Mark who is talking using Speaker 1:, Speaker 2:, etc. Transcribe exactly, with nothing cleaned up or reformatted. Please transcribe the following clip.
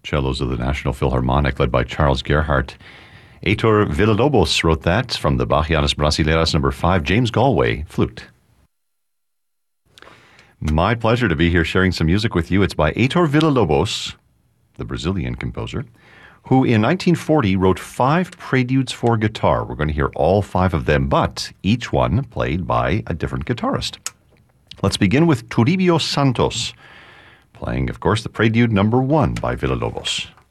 Speaker 1: Cellos of the National Philharmonic, led by Charles Gerhardt. Heitor Villa-Lobos wrote that from the Bachianas Brasileiras number five. James Galway, flute. My pleasure to be here sharing some music with you. It's by Heitor Villa-Lobos, the Brazilian composer, who in nineteen forty wrote five preludes for guitar. We're going to hear all five of them, but each one played by a different guitarist. Let's begin with Toribio Santos, playing, of course, the prelude number one by Villa-Lobos.